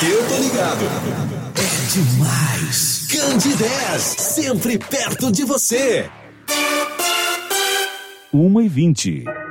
Eu tô ligado. É demais. Candidez, sempre perto de você. 1h20.